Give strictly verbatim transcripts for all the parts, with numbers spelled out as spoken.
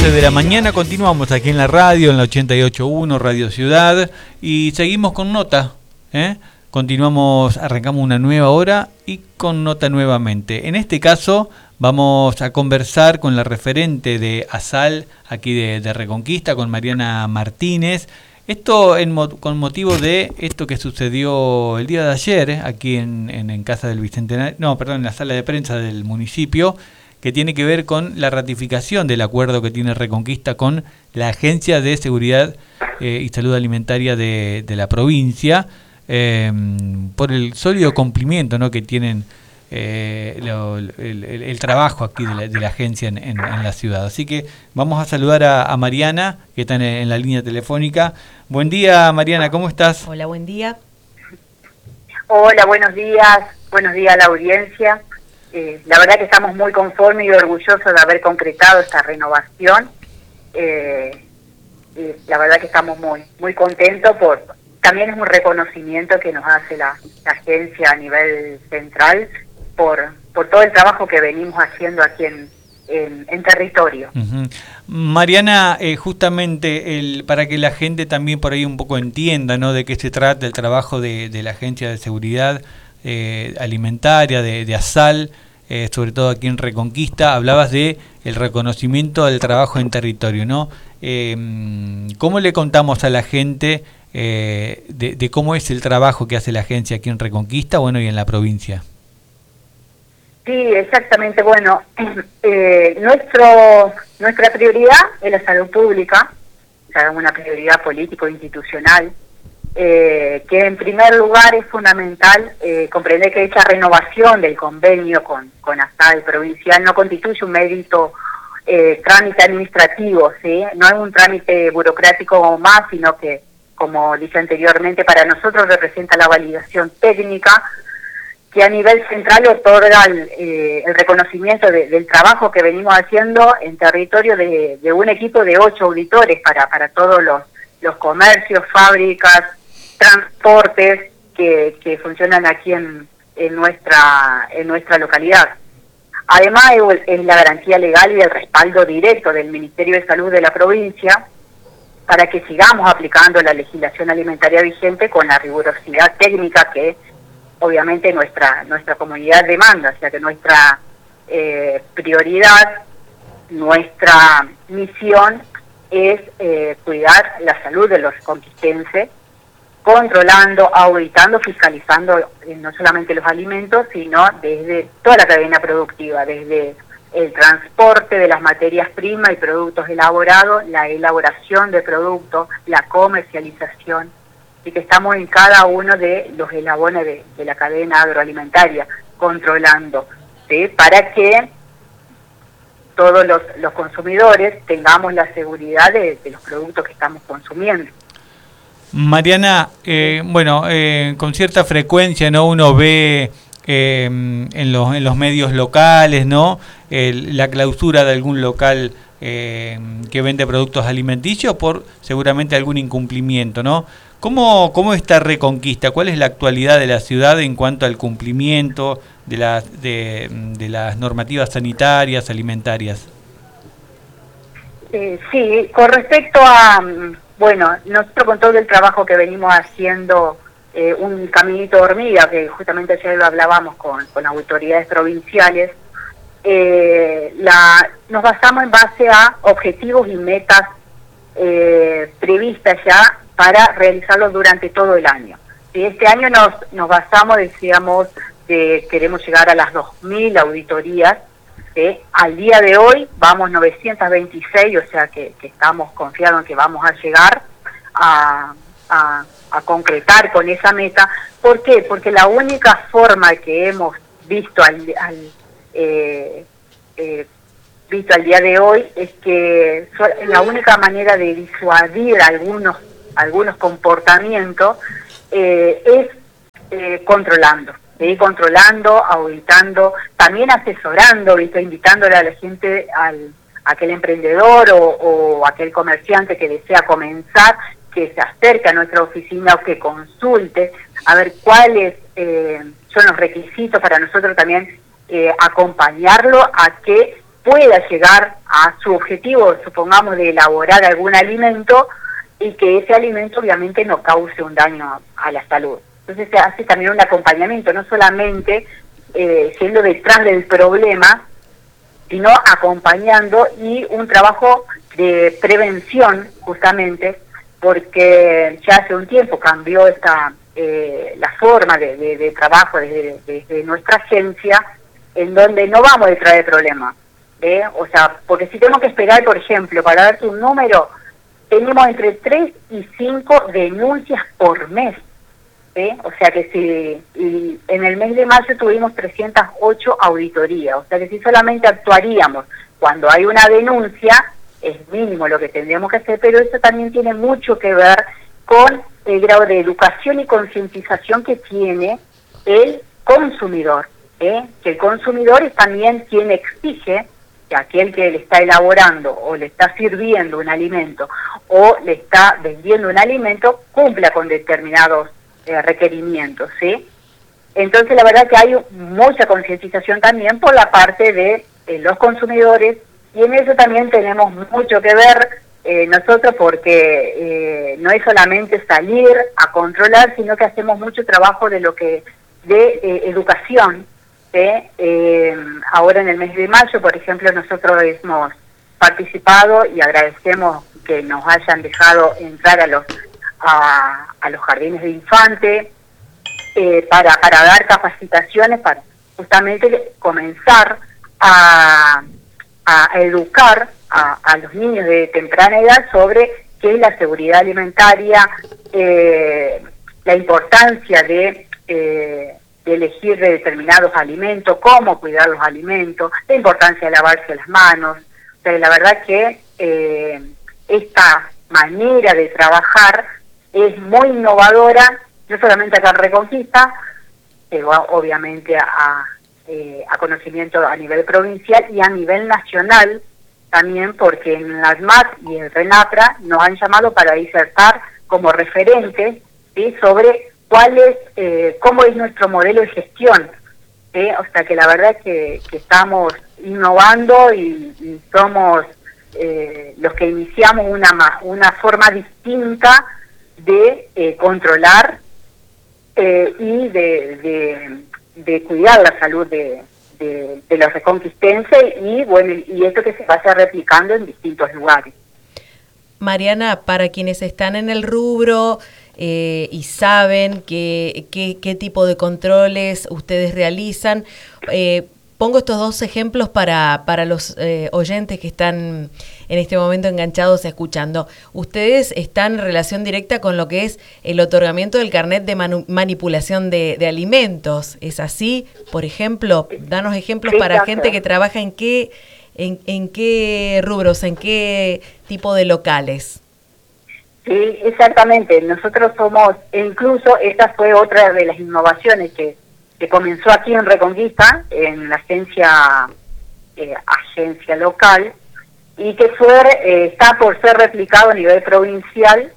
doce de la mañana, continuamos aquí en la radio, en la ochenta y ocho punto uno, Radio Ciudad, y seguimos con nota, ¿eh? Continuamos, arrancamos una nueva hora y con nota nuevamente. En este caso vamos a conversar con la referente de ASAL, aquí de, de Reconquista, con Mariana Martínez. Esto en, con motivo de esto que sucedió el día de ayer, ¿eh? aquí en, en, en Casa del Bicentenario, no, perdón, en la sala de prensa del municipio, que tiene que ver con la ratificación del acuerdo que tiene Reconquista con la Agencia de Seguridad eh, y Salud Alimentaria de, de la provincia, eh, por el sólido cumplimiento, ¿no?, que tienen eh, lo, el, el, el trabajo aquí de la, de la agencia en, en, en la ciudad. Así que vamos a saludar a, a Mariana, que está en, en la línea telefónica. Buen día, Mariana, ¿cómo estás? Hola, buen día. Hola, buenos días. Buenos días a la audiencia. Eh, la verdad que estamos muy conformes y orgullosos de haber concretado esta renovación. Eh, y la verdad que estamos muy muy contentos. Por también es un reconocimiento que nos hace la, la agencia a nivel central por por todo el trabajo que venimos haciendo aquí en, en, en territorio. Uh-huh. Mariana, eh, justamente el, para que la gente también por ahí un poco entienda, ¿no?, de qué se trata el trabajo de, de la Agencia de Seguridad Eh, alimentaria de, de ASAL, eh, sobre todo aquí en Reconquista, hablabas de el reconocimiento del trabajo en territorio, ¿no? Eh, ¿Cómo le contamos a la gente eh, de, de cómo es el trabajo que hace la agencia aquí en Reconquista, bueno, y en la provincia? Sí, exactamente. Bueno, eh, nuestro nuestra prioridad es la salud pública, o sea, una prioridad político-institucional. Eh, que en primer lugar es fundamental eh, comprender que esta renovación del convenio con, con ASAL provincial no constituye un mérito eh, trámite administrativo, ¿sí? No es un trámite burocrático más, sino que, como dije anteriormente, para nosotros representa la validación técnica que a nivel central otorga el, eh, el reconocimiento de, del trabajo que venimos haciendo en territorio de, de un equipo de ocho auditores para, para todos los, los comercios, fábricas, transportes que, que funcionan aquí en, en nuestra en nuestra localidad. Además es, es la garantía legal y el respaldo directo del Ministerio de Salud de la provincia para que sigamos aplicando la legislación alimentaria vigente con la rigurosidad técnica que obviamente nuestra nuestra comunidad demanda, o sea que nuestra eh, prioridad, nuestra misión es eh, cuidar la salud de los conquistenses, controlando, auditando, fiscalizando eh, no solamente los alimentos, sino desde toda la cadena productiva, desde el transporte de las materias primas y productos elaborados, la elaboración de productos, la comercialización, y que estamos en cada uno de los eslabones de, de la cadena agroalimentaria, controlando, ¿sí?, para que todos los, los consumidores tengamos la seguridad de, de los productos que estamos consumiendo. Mariana, eh, bueno, eh, con cierta frecuencia, ¿no?, uno ve eh, en, los, en los medios locales, ¿no?, el, la clausura de algún local eh, que vende productos alimenticios por seguramente algún incumplimiento, ¿no? ¿Cómo, cómo está Reconquista? ¿Cuál es la actualidad de la ciudad en cuanto al cumplimiento de las, de, de las normativas sanitarias, alimentarias? Eh, sí, con respecto a... Bueno, nosotros con todo el trabajo que venimos haciendo, eh, un caminito de hormiga, que justamente ayer lo hablábamos con, con autoridades provinciales, eh, la, nos basamos en base a objetivos y metas eh, previstas ya para realizarlos durante todo el año. Y este año nos, nos basamos, decíamos, de queremos llegar a las dos mil auditorías. ¿Sí? Al día de hoy vamos novecientos veintiséis, o sea que, que estamos confiados en que vamos a llegar a, a, a concretar con esa meta. ¿Por qué? Porque la única forma que hemos visto al, al eh, eh, visto al día de hoy es que la única manera de disuadir algunos algunos comportamientos eh, es eh, controlando. ¿Sí? Controlando, auditando, también asesorando, ¿viste? Invitándole a la gente, al a aquel emprendedor o, o aquel comerciante que desea comenzar, que se acerque a nuestra oficina o que consulte a ver cuáles eh, son los requisitos para nosotros también eh, acompañarlo a que pueda llegar a su objetivo, supongamos, de elaborar algún alimento, y que ese alimento obviamente no cause un daño a la salud. Entonces se hace también un acompañamiento, no solamente eh, siendo detrás del problema, sino acompañando, y un trabajo de prevención, justamente, porque ya hace un tiempo cambió esta eh, la forma de, de, de trabajo desde, desde nuestra agencia, en donde no vamos detrás del problema. ¿eh? O sea, porque si tenemos que esperar, por ejemplo, para darte un número, tenemos entre tres y cinco denuncias por mes. ¿eh? O sea que si y en el mes de mayo tuvimos trescientas ocho auditorías, o sea que si solamente actuaríamos cuando hay una denuncia, es mínimo lo que tendríamos que hacer, pero eso también tiene mucho que ver con el grado de educación y concientización que tiene el consumidor, ¿eh? que el consumidor es también quien exige que aquel que le está elaborando o le está sirviendo un alimento o le está vendiendo un alimento cumpla con determinados eh, requerimientos, ¿sí? Entonces la verdad que hay mucha concientización también por la parte de eh, los consumidores, y en eso también tenemos mucho que ver eh, nosotros, porque eh, no es solamente salir a controlar, sino que hacemos mucho trabajo de lo que de eh, educación. ¿eh? Eh, ahora en el mes de mayo, por ejemplo, nosotros hemos participado y agradecemos que nos hayan dejado entrar a los a, a los jardines de infantes eh, para para dar capacitaciones, para justamente comenzar a a educar a, a los niños de temprana edad sobre qué es la seguridad alimentaria, eh, la importancia de, eh, de elegir de determinados alimentos, cómo cuidar los alimentos, la importancia de lavarse las manos. O sea, la verdad que eh, esta manera de trabajar es muy innovadora, no solamente acá en Reconquista, pero obviamente a Eh, a conocimiento a nivel provincial y a nivel nacional también, porque en la ADMAT y el RENAPRA nos han llamado para disertar como referentes, ¿sí? sobre cuál es, eh, cómo es nuestro modelo de gestión. ¿sí? O sea que la verdad es que, que estamos innovando y, y somos eh, los que iniciamos una, una forma distinta de eh, controlar eh, y de, de de cuidar la salud de, de, de los reconquistenses, y bueno, y esto que se vaya replicando en distintos lugares. Mariana, para quienes están en el rubro eh, y saben que, que, qué tipo de controles ustedes realizan, eh, pongo estos dos ejemplos para, para los eh, oyentes que están en este momento enganchados escuchando. Ustedes están en relación directa con lo que es el otorgamiento del carnet de manu- manipulación de, de alimentos. ¿Es así? Por ejemplo, danos ejemplos sí, para gente que trabaja en qué, en, en qué rubros, en qué tipo de locales. Sí, exactamente. Nosotros somos, e incluso esta fue otra de las innovaciones que que comenzó aquí en Reconquista, en la agencia eh, agencia local, y que fue eh, está por ser replicado a nivel provincial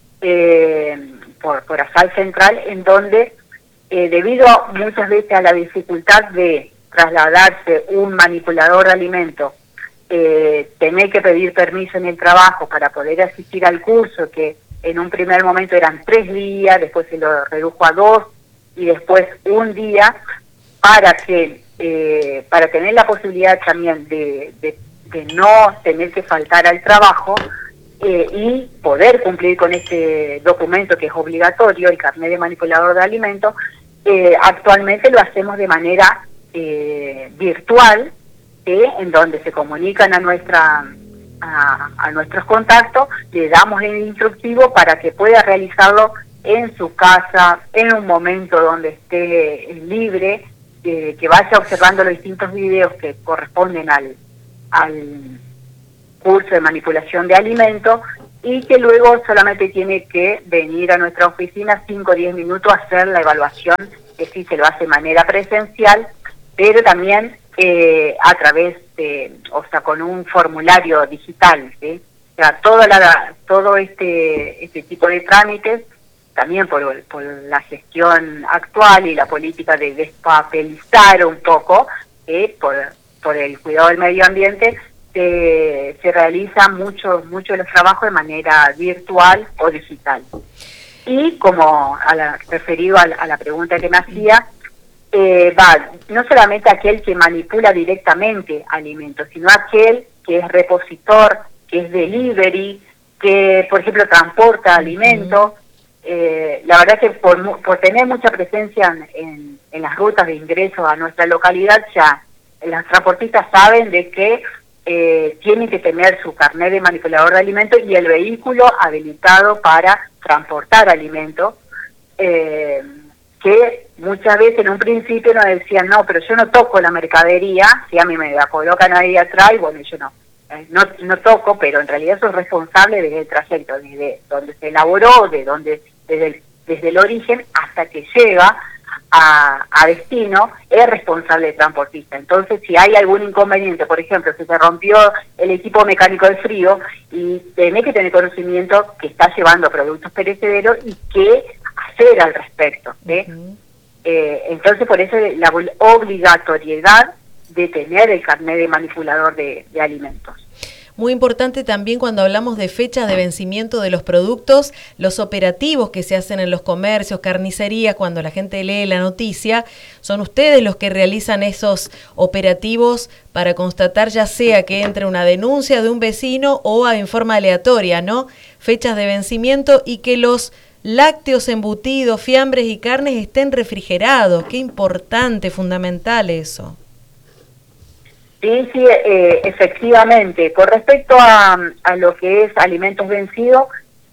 eh, por, por ASAL Central, en donde, eh, debido muchas veces a la dificultad de trasladarse un manipulador de alimentos, eh, tener que pedir permiso en el trabajo para poder asistir al curso, que en un primer momento eran tres días, después se lo redujo a dos, y después un día, para que eh, para tener la posibilidad también de, de, de no tener que faltar al trabajo eh, y poder cumplir con este documento que es obligatorio, el carnet de manipulador de alimentos. Eh, actualmente lo hacemos de manera eh, virtual, ¿sí? En donde se comunican a nuestra a, a nuestros contactos, le damos el instructivo para que pueda realizarlo en su casa, en un momento donde esté libre, eh, que vaya observando los distintos videos que corresponden al, al curso de manipulación de alimentos, y que luego solamente tiene que venir a nuestra oficina cinco o diez minutos a hacer la evaluación, que sí se lo hace de manera presencial, pero también eh, a través de, o sea, con un formulario digital, ¿sí? O sea, toda la, todo este, este tipo de trámites, también por, por la gestión actual y la política de despapelizar un poco, eh, por, por el cuidado del medio ambiente, se, se realizan muchos muchos de los trabajos de manera virtual o digital. Y como a la, referido a la, a la pregunta que me hacía, eh, va no solamente aquel que manipula directamente alimentos, sino aquel que es repositor, que es delivery, que por ejemplo transporta alimentos. Eh, la verdad que por, por tener mucha presencia en, en, en las rutas de ingreso a nuestra localidad, ya las transportistas saben de que eh, tienen que tener su carnet de manipulador de alimentos y el vehículo habilitado para transportar alimentos, eh, que muchas veces en un principio nos decían, no, pero yo no toco la mercadería, si a mí me la colocan ahí atrás, bueno, yo no. No, no toco, pero en realidad soy responsable desde el trayecto, desde donde se elaboró, de donde desde el, desde el origen hasta que llega a, a destino, es responsable del transportista. Entonces, si hay algún inconveniente, por ejemplo, si se rompió el equipo mecánico de frío, y tenés que tener conocimiento que está llevando productos perecederos y qué hacer al respecto, ¿sí? Uh-huh. eh, entonces, por eso la obligatoriedad de tener el carnet de manipulador de, de alimentos. Muy importante también cuando hablamos de fechas de vencimiento de los productos, los operativos que se hacen en los comercios, carnicerías, cuando la gente lee la noticia, son ustedes los que realizan esos operativos para constatar ya sea que entre una denuncia de un vecino o en forma aleatoria, ¿no? Fechas de vencimiento y que los lácteos, embutidos, fiambres y carnes estén refrigerados. Qué importante, fundamental eso. Sí, sí, eh, efectivamente. Con respecto a, a lo que es alimentos vencidos,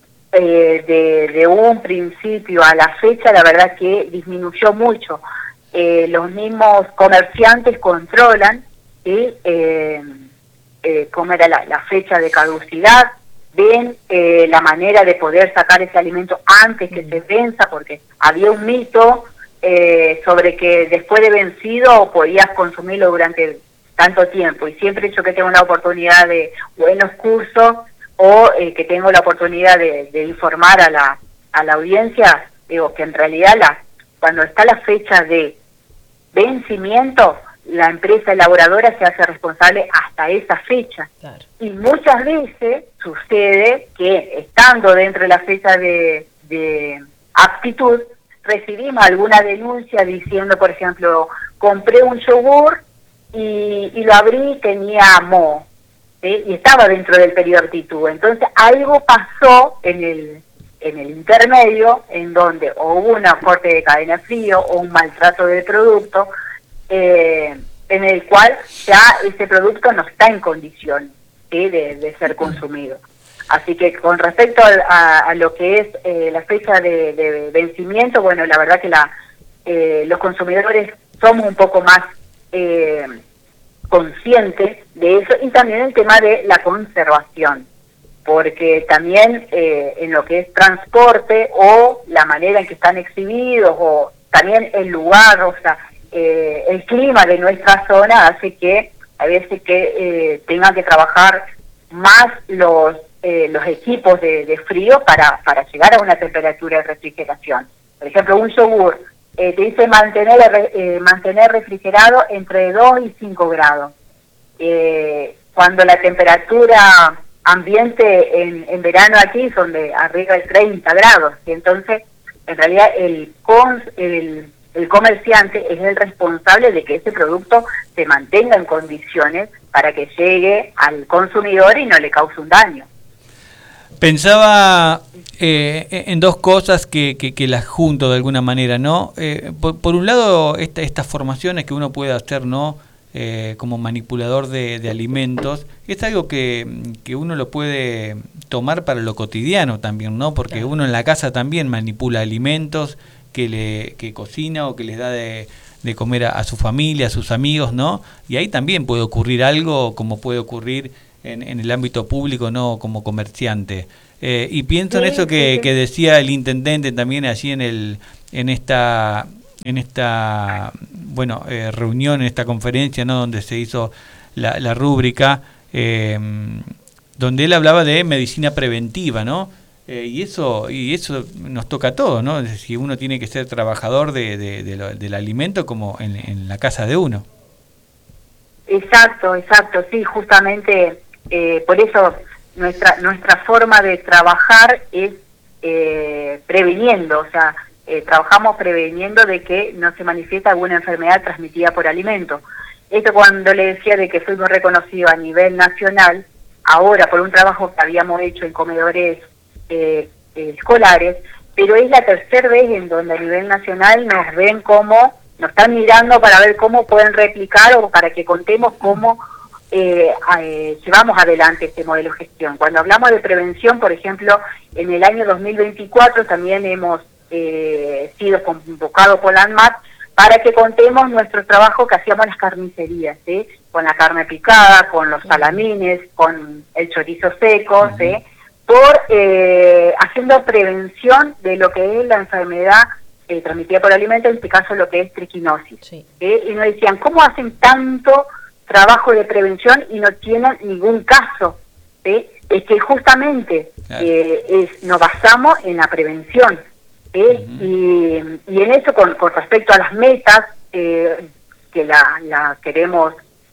eh, de, de un principio a la fecha, la verdad que disminuyó mucho. Eh, los mismos comerciantes controlan, ¿sí? eh, eh, cómo era la, la fecha de caducidad, ven eh, la manera de poder sacar ese alimento antes que se venza, porque había un mito eh, sobre que después de vencido podías consumirlo durante tanto tiempo, y siempre yo que tengo la oportunidad de buenos cursos o eh, que tengo la oportunidad de, de informar a la a la audiencia, digo que en realidad la cuando está la fecha de vencimiento, la empresa elaboradora se hace responsable hasta esa fecha. Claro. Y muchas veces sucede que estando dentro de la fecha de, de aptitud, recibimos alguna denuncia diciendo, por ejemplo, compré un yogur Y, y lo abrí y tenía moho, ¿sí? Y estaba dentro del periodo de aptitud. Entonces algo pasó en el en el intermedio, en donde o hubo una corte de cadena de frío o un maltrato del producto, eh, en el cual ya ese producto no está en condición, ¿sí? de, de ser consumido. Así que con respecto a, a, a lo que es eh, la fecha de, de vencimiento, bueno, la verdad que la eh, los consumidores somos un poco más Eh, consciente de eso, y también el tema de la conservación, porque también eh, en lo que es transporte o la manera en que están exhibidos o también el lugar, o sea, eh, el clima de nuestra zona hace que a veces que eh, tengan que trabajar más los eh, los equipos de, de frío para, para llegar a una temperatura de refrigeración. Por ejemplo, un yogur Eh, te dice mantener eh, mantener refrigerado entre dos y cinco grados. Eh, cuando la temperatura ambiente en, en verano aquí son de arriba de treinta grados, y entonces en realidad el, cons, el, el comerciante es el responsable de que ese producto se mantenga en condiciones para que llegue al consumidor y no le cause un daño. Pensaba eh, en dos cosas que, que, que las junto de alguna manera, ¿no? Eh, por, por un lado, esta, estas formaciones que uno puede hacer, ¿no? Eh, como manipulador de, de alimentos, es algo que, que uno lo puede tomar para lo cotidiano también, ¿no? Porque uno en la casa también manipula alimentos que le que cocina o que les da de, de comer a, a su familia, a sus amigos, ¿no? Y ahí también puede ocurrir algo como puede ocurrir En, en el ámbito público, no como comerciante. Eh, y pienso sí, en eso que, sí, sí. que decía el intendente también allí en el en esta en esta bueno eh, reunión, en esta conferencia, no, donde se hizo la, la rúbrica, eh, donde él hablaba de medicina preventiva, ¿no? Eh, y eso y eso nos toca a todos, ¿no? Es decir, uno tiene que ser trabajador de, de, de lo, del alimento como en, en la casa de uno. Exacto, exacto, sí, justamente eh, por eso nuestra nuestra forma de trabajar es eh, previniendo, o sea, eh, trabajamos previniendo de que no se manifiesta alguna enfermedad transmitida por alimentos. Esto cuando le decía de que fuimos reconocidos a nivel nacional, ahora por un trabajo que habíamos hecho en comedores eh, eh, escolares, pero es la tercera vez en donde a nivel nacional nos ven como, nos están mirando para ver cómo pueden replicar o para que contemos cómo eh, eh, llevamos adelante este modelo de gestión. Cuando hablamos de prevención, por ejemplo, en el año dos mil veinticuatro también hemos eh, sido convocados por la ANMAT para que contemos nuestro trabajo que hacíamos en las carnicerías, ¿sí? Con la carne picada, con los salamines, con el chorizo seco, ¿sí? por eh, haciendo prevención de lo que es la enfermedad eh, transmitida por alimentos, en este caso lo que es triquinosis. Sí. ¿Sí? Y nos decían, ¿cómo hacen tanto trabajo de prevención y no tienen ningún caso? ¿Sí? Es que justamente claro. eh, es, nos basamos en la prevención. ¿Sí? Uh-huh. y, y en eso, con, con respecto a las metas, eh, que la, la queremos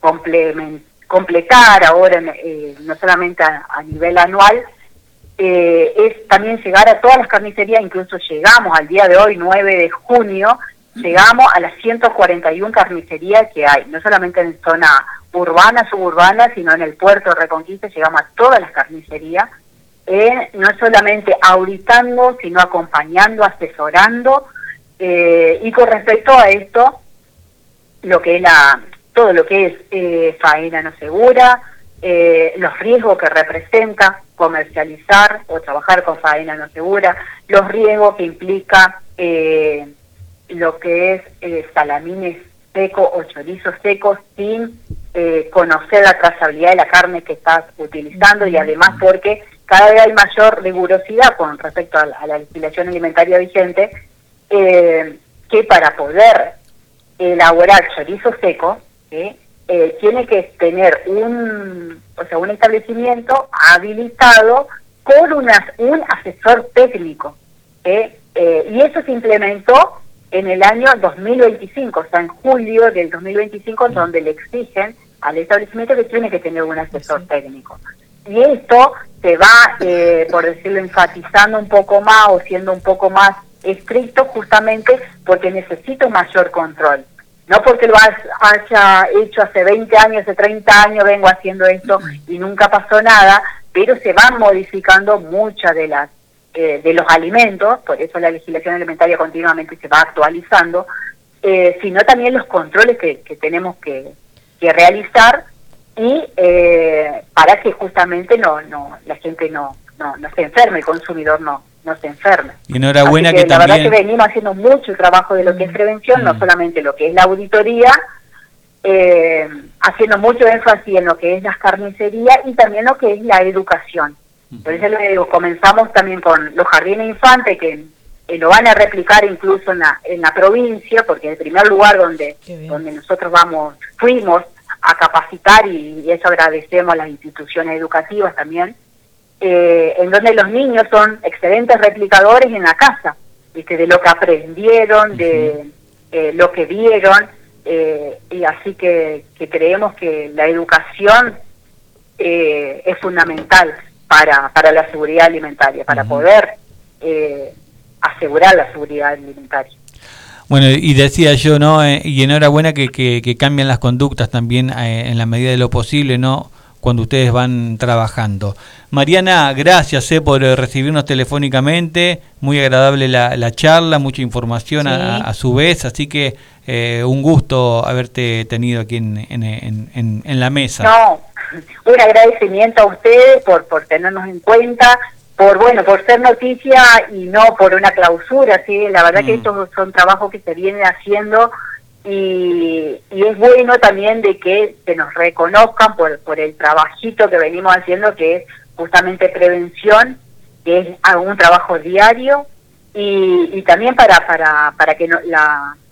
completar ahora, eh, no solamente a, a nivel anual, eh, es también llegar a todas las carnicerías, incluso llegamos al día de hoy, nueve de junio, llegamos a las ciento cuarenta y una carnicerías que hay, no solamente en zona urbana, suburbana, sino en el puerto de Reconquista, llegamos a todas las carnicerías, eh, no solamente auditando, sino acompañando, asesorando, eh, y con respecto a esto, lo que es la, todo lo que es eh, faena no segura, eh, los riesgos que representa comercializar o trabajar con faena no segura, los riesgos que implica eh, lo que es eh, salamines secos o chorizos secos sin eh, conocer la trazabilidad de la carne que estás utilizando, y además porque cada vez hay mayor rigurosidad con respecto a la, a la legislación alimentaria vigente, eh, que para poder elaborar chorizo seco, ¿sí? eh, tiene que tener un, o sea, un establecimiento habilitado con una, un asesor técnico, ¿sí? eh, y eso se implementó en el año dos mil veinticinco, o sea, en julio del dos mil veinticinco, donde le exigen al establecimiento que tiene que tener un asesor sí. técnico. Y esto se va, eh, por decirlo, enfatizando un poco más o siendo un poco más estricto, justamente porque necesita un mayor control. No porque lo haya hecho hace veinte años, hace treinta años vengo haciendo esto y nunca pasó nada, pero se van modificando muchas de las eh, de los alimentos, por eso la legislación alimentaria continuamente se va actualizando, eh, sino también los controles que, que tenemos que, que realizar y eh, para que justamente no no la gente no no, no se enferme, el consumidor no no se enferme. Y enhorabuena Así que, que la también... verdad que venimos haciendo mucho trabajo de lo que es prevención, mm. no solamente lo que es la auditoría, eh, haciendo mucho énfasis en lo que es las carnicerías y también lo que es la educación. Mm. Por eso le digo, comenzamos también con los jardines infantes, que eh, lo van a replicar incluso en la, en la provincia, porque es el primer lugar donde, donde nosotros vamos, fuimos a capacitar, y, y eso agradecemos a las instituciones educativas también, Eh, en donde los niños son excelentes replicadores en la casa, ¿viste? De lo que aprendieron, de eh, lo que vieron, eh, y así que, que creemos que la educación eh, es fundamental para, para la seguridad alimentaria, para uh-huh. poder eh, asegurar la seguridad alimentaria. Bueno, y decía yo, ¿no? Eh, y enhorabuena que, que, que cambian las conductas también eh, en la medida de lo posible, ¿no? Cuando ustedes van trabajando. Mariana, gracias eh, por recibirnos telefónicamente, muy agradable la, la charla, mucha información sí. a, a su vez, así que eh, un gusto haberte tenido aquí en, en, en, en la mesa. No, un agradecimiento a ustedes por, por tenernos en cuenta, por bueno, por ser noticia y no por una clausura, ¿sí? La verdad mm. que estos son trabajos que se vienen haciendo. Y, y es bueno también de que se nos reconozcan por, por el trabajito que venimos haciendo, que es justamente prevención, que es un trabajo diario, y, y también para para para que no, la,